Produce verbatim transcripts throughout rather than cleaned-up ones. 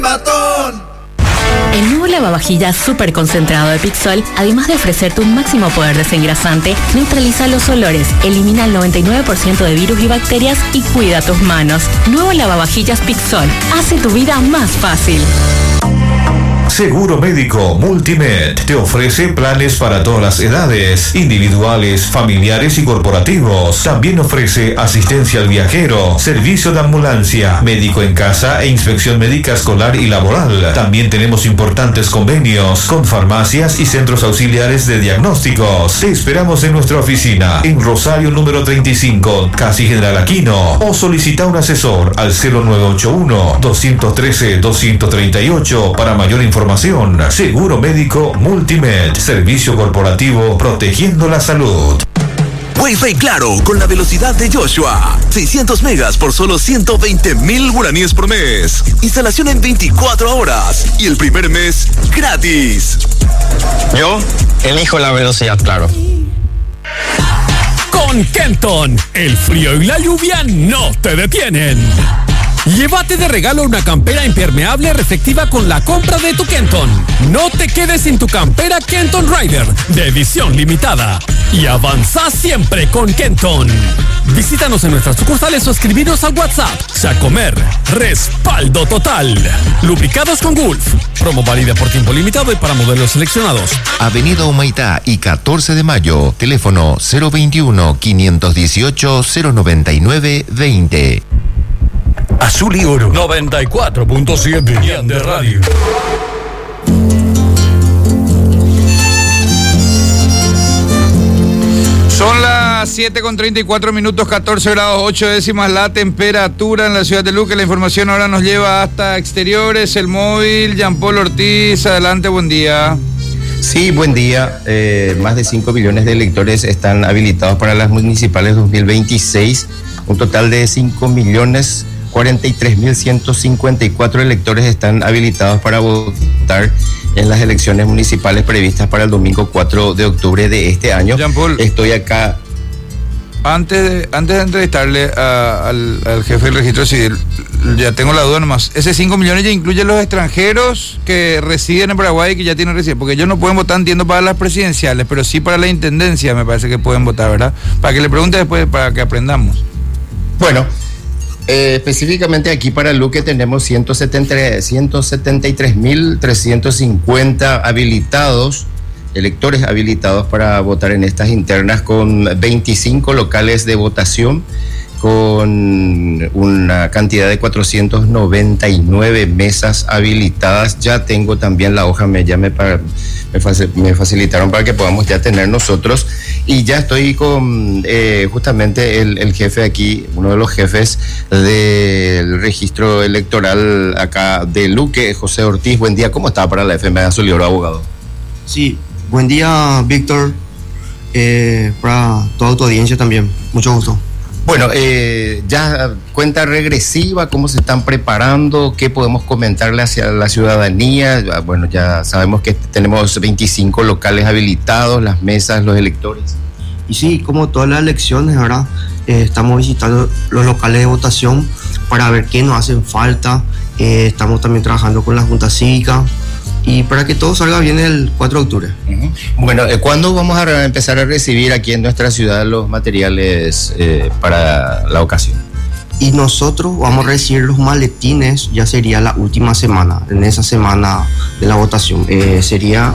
Matón. El nuevo lavavajillas súper concentrado de Pixol, además de ofrecerte un máximo poder desengrasante, neutraliza los olores, elimina el noventa y nueve por ciento de virus y bacterias y cuida tus manos. Nuevo lavavajillas Pixol, hace tu vida más fácil. Seguro Médico Multimed te ofrece planes para todas las edades, individuales, familiares y corporativos. También ofrece asistencia al viajero, servicio de ambulancia, médico en casa e inspección médica escolar y laboral. También tenemos importantes convenios con farmacias y centros auxiliares de diagnósticos. Te esperamos en nuestra oficina en Rosario número treinta y cinco, casi General Aquino, o solicita un asesor al cero nueve ocho uno, dos uno tres, dos tres ocho para mayor información. Seguro Médico Multimed, servicio corporativo protegiendo la salud. Wi-Fi Claro con la velocidad de Joshua. seiscientos megas por solo ciento veinte mil guaraníes por mes. Instalación en veinticuatro horas y el primer mes gratis. Yo elijo la velocidad Claro. Con Kenton, el frío y la lluvia no te detienen. Llévate de regalo una campera impermeable reflectiva con la compra de tu Kenton. No te quedes sin tu campera Kenton Rider de edición limitada. Y avanza siempre con Kenton. Visítanos en nuestras sucursales o escribinos al WhatsApp. Chacomer, respaldo total. Lubricados con Gulf. Promo válida por tiempo limitado y para modelos seleccionados. Avenida Humaitá y catorce de mayo. Teléfono cero veintiuno, quinientos dieciocho, cero noventa y nueve, veinte. Azul y Oro noventa y cuatro punto siete de radio. Son las siete con treinta y cuatro minutos, catorce grados ocho décimas la temperatura en la ciudad de Luque. La información ahora nos lleva hasta exteriores, el móvil. Jean Paul Ortiz, adelante, buen día. Sí, buen día. Eh, más de cinco millones de electores están habilitados para las municipales dos mil veintiséis. Un total de cinco millones cuarenta y tres mil ciento cincuenta y cuatro electores están habilitados para votar en las elecciones municipales previstas para el domingo cuatro de octubre de este año. Jean-Paul, estoy acá. Antes de, antes de entrevistarle a, al, al jefe del registro civil, ya tengo la duda nomás. ¿Ese cinco millones ya incluye los extranjeros que residen en Paraguay y que ya tienen residencia? Porque ellos no pueden votar, entiendo, para las presidenciales, pero sí para la intendencia me parece que pueden votar, ¿verdad? Para que le pregunte después, para que aprendamos. Bueno, Eh, específicamente aquí para Luque tenemos ciento setenta y tres mil trescientos cincuenta habilitados, electores habilitados para votar en estas internas, con veinticinco locales de votación, con una cantidad de cuatrocientos noventa y nueve mesas habilitadas. Ya tengo también la hoja, me, ya me, me, me facilitaron para que podamos ya tener nosotros, y ya estoy con eh, justamente el, el jefe aquí, uno de los jefes del registro electoral acá de Luque, José Ortiz. Buen día, ¿cómo está para la F M A Azul y Oro, abogado? Sí, buen día, Víctor, eh, para toda tu audiencia también, mucho gusto. Bueno, eh, ya cuenta regresiva, ¿cómo se están preparando? ¿Qué podemos comentarle hacia la ciudadanía? Bueno, ya sabemos que tenemos veinticinco locales habilitados, las mesas, los electores. Y sí, como todas las elecciones, ¿verdad? Eh, estamos visitando los locales de votación para ver qué nos hacen falta. Eh, estamos también trabajando con la Junta Cívica y para que todo salga bien el cuatro de octubre. Uh-huh. Bueno, ¿cuándo vamos a re- empezar a recibir aquí en nuestra ciudad los materiales eh, para la ocasión? Y nosotros vamos a recibir los maletines, ya sería la última semana, en esa semana de la votación. Eh, sería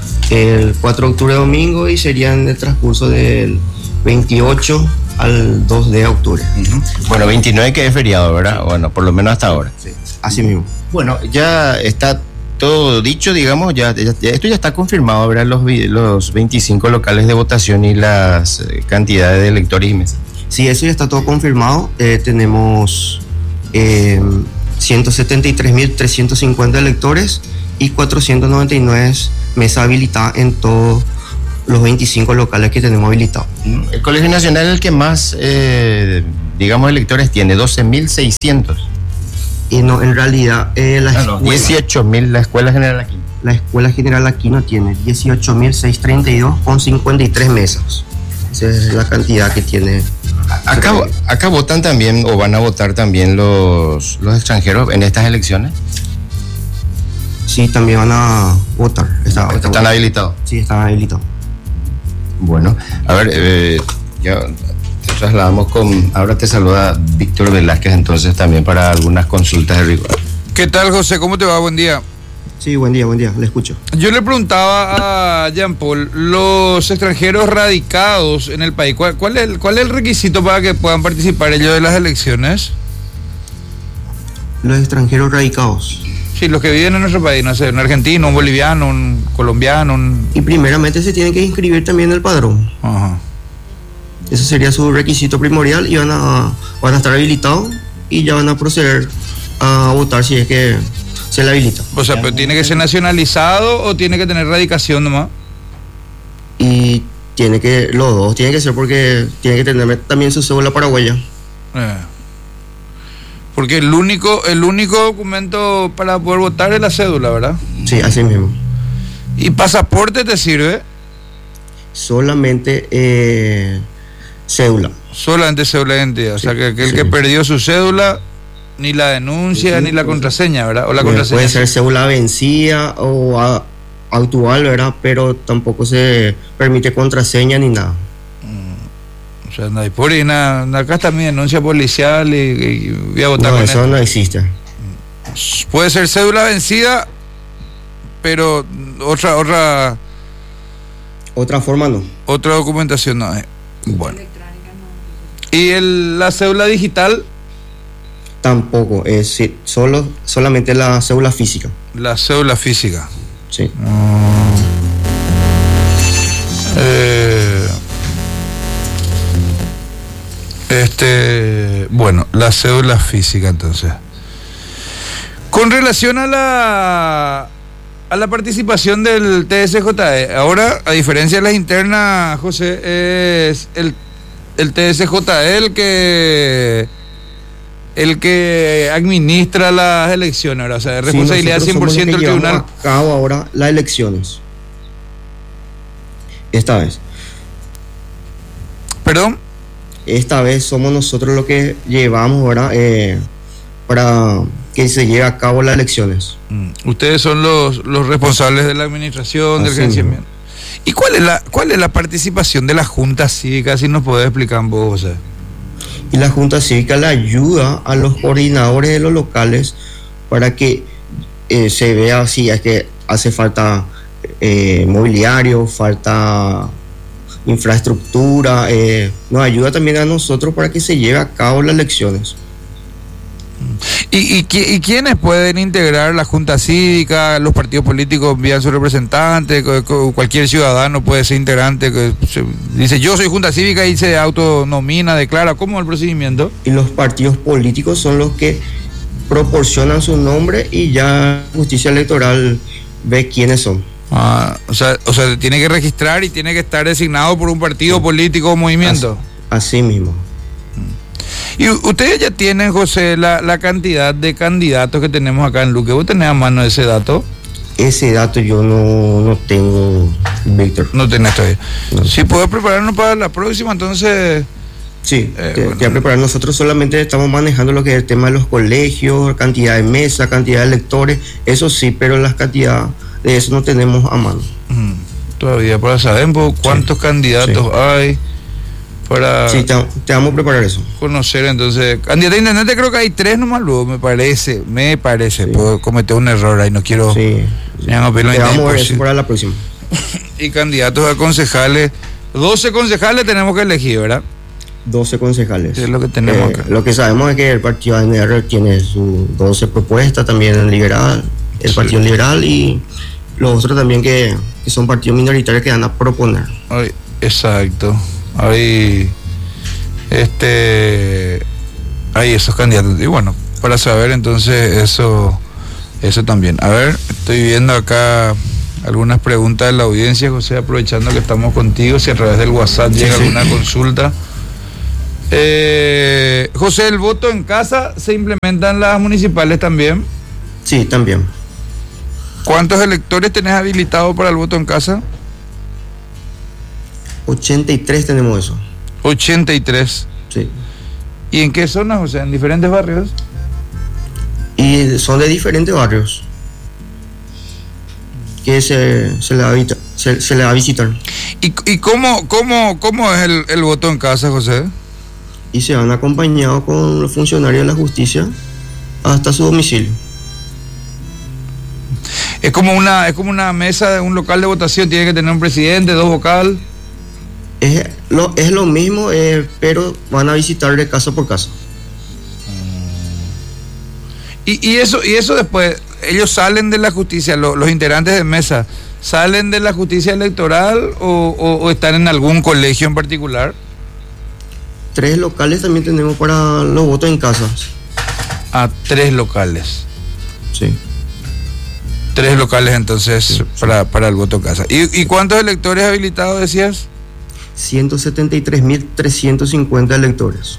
el cuatro de octubre domingo y sería en el transcurso del veintiocho al dos de octubre. Uh-huh. Bueno, veintinueve que es feriado, ¿verdad? Bueno, por lo menos hasta ahora. Sí, así mismo. Bueno, ya está todo dicho, digamos, ya, ya, ya esto ya está confirmado, ¿verdad? Los, los veinticinco locales de votación y las eh, cantidades de electores y mesas. Sí, eso ya está todo confirmado. Eh, tenemos eh, ciento setenta y tres mil trescientos cincuenta electores y cuatrocientos noventa y nueve mesas habilitadas en todos los veinticinco locales que tenemos habilitados. El Colegio Nacional es el que más, eh, digamos, electores tiene, doce mil seiscientos. Y no, en realidad, eh, la ah, no, dieciocho mil, la Escuela General Aquino. La Escuela General Aquino tiene dieciocho mil seiscientos treinta y dos con cincuenta y tres mesas. Esa es la cantidad que tiene. Acá, acá votan también, o van a votar también los, los extranjeros en estas elecciones. Sí, también van a votar. Está, ¿Están está habilitados? Sí, están habilitados. Bueno, a ver, eh, ya te trasladamos con... Ahora te saluda Víctor Velázquez, entonces también para algunas consultas de rigor. ¿Qué tal, José? ¿Cómo te va? Buen día. Sí, buen día, buen día, le escucho. Yo le preguntaba a Jean Paul, los extranjeros radicados en el país, ¿cuál, cuál, es, el, ¿cuál es el requisito para que puedan participar ellos de las elecciones? Los extranjeros radicados. Sí, los que viven en nuestro país, no sé, un argentino, un boliviano, un colombiano, un... Y primeramente se tienen que inscribir también en el padrón. Ajá. Ese sería su requisito primordial y van a, van a estar habilitados y ya van a proceder a votar si es que se le habilita. O sea, pero ¿tiene que ser nacionalizado o tiene que tener radicación nomás? Y tiene que, los dos, tiene que ser porque tiene que tener también su cédula paraguaya. Eh. Porque el único, el único documento para poder votar es la cédula, ¿verdad? Sí, así mismo. ¿Y pasaporte te sirve? Solamente eh, cédula. Solamente cédula de identidad. Sí, o sea, que aquel sí. que perdió su cédula, ni la denuncia, sí, ni la contraseña, ¿verdad? O la puede, contraseña. Puede ser cédula vencida o a, actual, ¿verdad? Pero tampoco se permite contraseña ni nada. Mm. O sea, no hay por ahí nada. Acá está mi denuncia policial y, y voy a votar no, con eso él. No existe. Puede ser cédula vencida, pero otra, otra... Otra forma no. Otra documentación no es. Bueno. ¿Y el, la cédula digital? Tampoco, es solo, solamente la cédula física. La cédula física. Sí. Mm. Eh, este, bueno, la cédula física entonces. Con relación a la a la participación del T S J E, ahora, a diferencia de las internas, José, es el, el T S J E el que el que administra las elecciones, ¿verdad? O sea, responsabilidad sí, cien por ciento del tribunal. A cabo ahora las elecciones. Esta vez. ¿Perdón? Esta vez somos nosotros los que llevamos, ¿verdad? Eh, para que se lleve a cabo las elecciones. Mm. Ustedes son los, los responsables de la administración, del gerenciamiento. ¿Y cuál es la cuál es la participación de la Junta Cívica? Si nos podés explicar vos, José. Y la Junta Cívica le ayuda a los coordinadores de los locales para que eh, se vea si es que hace falta eh, mobiliario, falta infraestructura, eh, nos ayuda también a nosotros para que se lleve a cabo las elecciones. ¿Y, y, y quiénes pueden integrar la Junta Cívica? Los partidos políticos envían su representante, cualquier ciudadano puede ser integrante, dice yo soy Junta Cívica y se autonomina, declara. ¿Cómo es el procedimiento? Y los partidos políticos son los que proporcionan su nombre y ya Justicia Electoral ve quiénes son. Ah, o sea, o sea, tiene que registrar y tiene que estar designado por un partido político o movimiento. Así, así mismo. Y ustedes ya tienen, José, la, la cantidad de candidatos que tenemos acá en Luque. ¿Vos tenés a mano ese dato? Ese dato yo no, no tengo, Víctor. No tenés todavía. No. Si podés prepararnos para la próxima, entonces... Sí, eh, te, bueno. te voy a preparar. Nosotros solamente estamos manejando lo que es el tema de los colegios, cantidad de mesas, cantidad de electores, eso sí, pero las cantidades de eso no tenemos a mano. Mm, todavía para saber cuántos sí. candidatos sí. hay. Para sí, te, te vamos a preparar eso. Conocer entonces. Candidato a intendente creo que hay tres nomás luego, me parece, me parece. Sí. Puedo cometer un error ahí, no quiero. Sí. sí. Te vamos a ver eso para la próxima. Y candidatos a concejales, doce concejales tenemos que elegir, ¿verdad? doce concejales. Es lo que tenemos eh, acá. Lo que sabemos es que el partido A N R tiene sus doce propuestas, también el liberal, el sí. partido liberal y los otros también que, que son partidos minoritarios que van a proponer. Ay, exacto. Hay este hay esos candidatos y bueno, para saber entonces eso eso también. A ver, estoy viendo acá algunas preguntas de la audiencia, José, aprovechando que estamos contigo, si a través del WhatsApp sí, llega sí. alguna consulta. Eh, José, ¿el voto en casa se implementa en las municipales también? Sí, también. ¿Cuántos electores tenés habilitados para el voto en casa? ochenta y tres tenemos eso. ochenta y tres. Sí. ¿Y en qué zonas? O sea, ¿en diferentes barrios? Y son de diferentes barrios. que se, se, le, va a vita- se, se le va a visitar. ¿Y, y cómo, cómo, cómo es el, el voto en casa, José? Y se van acompañados con los funcionarios de la justicia hasta su domicilio. Es como una, es como una mesa, un local de votación, tiene que tener un presidente, dos vocal. Es lo, es lo mismo, eh, pero van a visitar de casa por casa. Y, y eso, y eso después, ellos salen de la justicia, lo, los integrantes de mesa, ¿salen de la justicia electoral o, o, o están en algún colegio en particular? Tres locales también tenemos para los votos en casa. Ah, tres locales. Sí. Tres locales entonces sí, sí. Para, para el voto en casa. ¿Y, ¿Y cuántos electores habilitados decías? ciento setenta y tres mil trescientos cincuenta electores.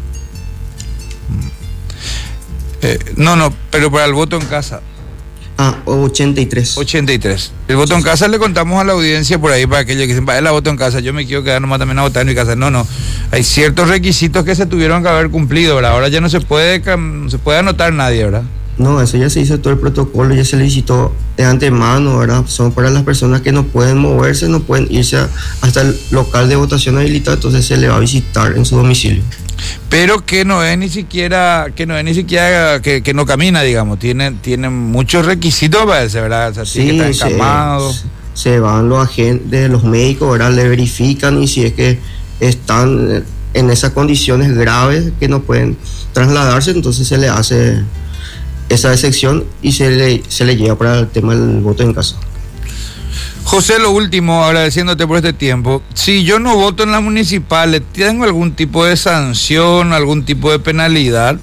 Eh, no, no, pero para el voto en casa. Ah, ochenta y tres. ochenta y tres. El voto en casa le contamos a la audiencia por ahí para aquellos que dicen, va, la voto en casa, yo me quiero quedar nomás también a votar en mi casa. No, no. Hay ciertos requisitos que se tuvieron que haber cumplido, ¿verdad? Ahora ya no se puede, no se puede anotar nadie, ¿verdad? No, eso ya se hizo todo el protocolo, ya se le visitó de antemano, ¿verdad? Son para las personas que no pueden moverse, no pueden irse a, hasta el local de votación habilitado, entonces se le va a visitar en su domicilio. Pero que no es ni siquiera, que no es ni siquiera, que, que no camina, digamos, tiene, tiene muchos requisitos para eso, ¿verdad? O sea, sí, tiene que estar encamado. Se, se van los agentes, los médicos, ¿verdad? Le verifican y si es que están en esas condiciones graves que no pueden trasladarse, entonces se le hace esa excepción y se le, se le lleva para el tema del voto en casa. José, lo último, agradeciéndote por este tiempo. Si yo no voto en las municipales, ¿tengo algún tipo de sanción, algún tipo de penalidad?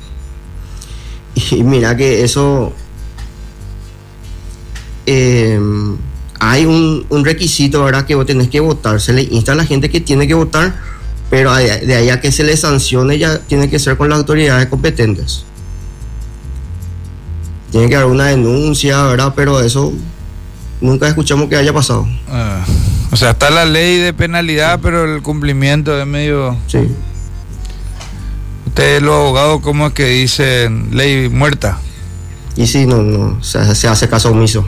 Y mira que eso... Eh, hay un, un requisito, ¿verdad? Que vos tenés que votar. Se le insta a la gente que tiene que votar, pero de ahí a que se le sancione ya tiene que ser con las autoridades competentes. Tiene que haber una denuncia, ¿verdad? Pero eso... nunca escuchamos que haya pasado. Ah, o sea, está la ley de penalidad, sí, pero el cumplimiento es medio... Sí. Ustedes los abogados, ¿cómo es que dicen ley muerta? Y sí, no, no, se, se hace caso omiso.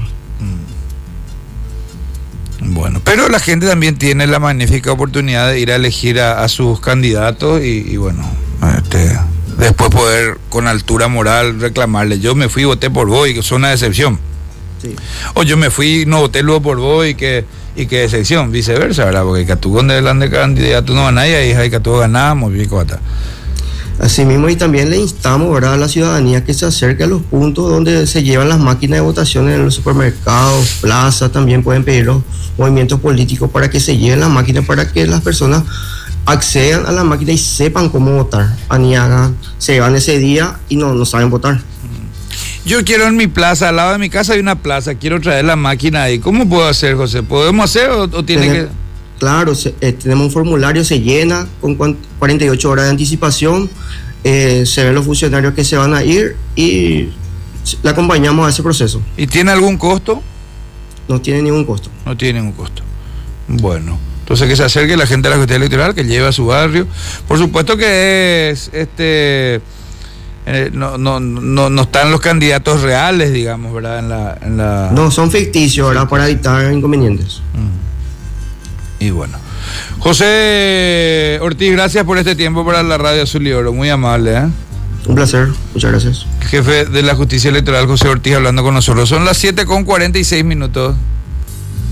Bueno, pero la gente también tiene la magnífica oportunidad de ir a elegir a, a sus candidatos y, y bueno, este, después poder con altura moral reclamarle, yo me fui y voté por vos y que es una decepción. Sí. O yo me fui, no voté luego por vos y que, y que decepción, viceversa, ¿verdad? Porque Catú con delante de candidato no gana y ahí Catú ganamos, pico hasta. Así mismo, y también le instamos, ¿verdad?, a la ciudadanía que se acerque a los puntos donde se llevan las máquinas de votación en los supermercados, plazas, también pueden pedir los movimientos políticos para que se lleven las máquinas, para que las personas accedan a la máquina y sepan cómo votar. Aniagan, se van ese día y no, no saben votar. Yo quiero en mi plaza, al lado de mi casa hay una plaza, quiero traer la máquina ahí. ¿Cómo puedo hacer, José? ¿Podemos hacer o, o tiene Tener, que...? Claro, se, eh, tenemos un formulario, se llena con cuarenta y ocho horas de anticipación, eh, se ven los funcionarios que se van a ir y le acompañamos a ese proceso. ¿Y tiene algún costo? No tiene ningún costo. No tiene ningún costo. Bueno, entonces que se acerque la gente a la justicia electoral, que lleve a su barrio. Por supuesto que es... este Eh, no, no, no, no están los candidatos reales, digamos, ¿verdad? En la, en la... No, son ficticios, ¿verdad? Para evitar inconvenientes. Mm. Y bueno. José Ortiz, gracias por este tiempo para la Radio Azul y Oro. Muy amable, ¿eh? Un placer, muchas gracias. Jefe de la Justicia Electoral, José Ortiz, hablando con nosotros. Son las siete con cuarenta y seis minutos.